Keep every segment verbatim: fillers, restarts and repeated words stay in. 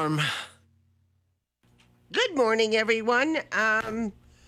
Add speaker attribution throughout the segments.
Speaker 1: Norm.
Speaker 2: Good morning, everyone. Um,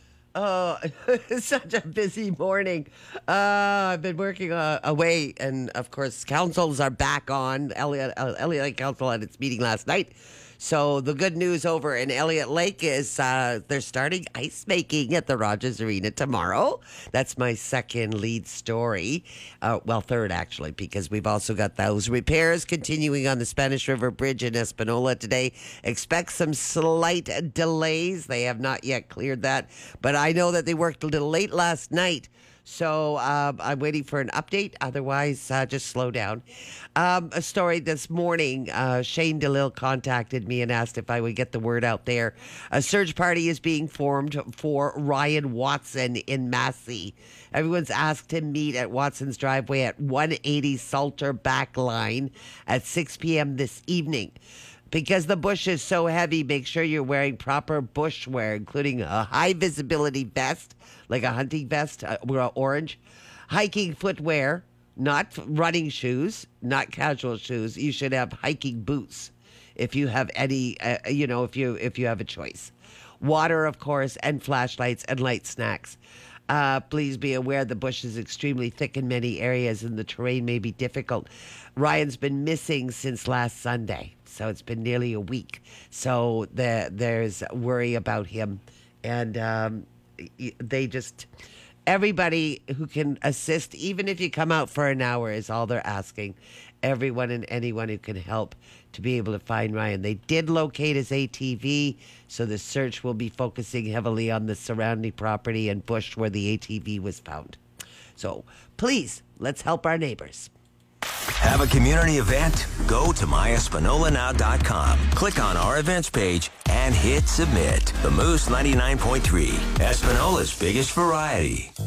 Speaker 2: oh, it's such a busy morning. Uh, I've been working uh, away, and of course, councils are back on. Elliott, uh, Elliott Lake Council had its meeting last night. So the good news over in Elliott Lake is uh, they're starting ice making at the Rogers Arena tomorrow. That's my second lead story. Uh, well, third, actually, because we've also got those repairs continuing on the Spanish River Bridge in Espanola today. Expect some slight delays. They have not yet cleared that, but I know that they worked a little late last night. So uh, I'm waiting for an update. Otherwise, uh, just slow down. Um, a story this morning. Uh, Shane DeLille contacted me and asked if I would get the word out there. A search party is being formed for Ryan Watson in Massey. Everyone's asked to meet at Watson's driveway at one eighty Salter Back Line at six p.m. this evening. Because the bush is so heavy, make sure you're wearing proper bush wear, including a high visibility vest, like a hunting vest, uh, orange, hiking footwear, not running shoes, not casual shoes. You should have hiking boots if you have any, uh, you know, if you if you have a choice. Water, of course, and flashlights and light snacks. Uh, please be aware the bush is extremely thick in many areas and the terrain may be difficult. Ryan's been missing since last Sunday, so it's been nearly a week. So the, there's worry about him. And um, they just, everybody who can assist, even if you come out for an hour, is all they're asking. Everyone and anyone who can help to be able to find Ryan. They did locate his A T V, so the search will be focusing heavily on the surrounding property and bush where the A T V was found. So please, let's help our neighbors.
Speaker 3: Have a community event? Go to my espanola now dot com. Click on our events page and hit submit. The Moose ninety-nine point three, Espanola's biggest variety.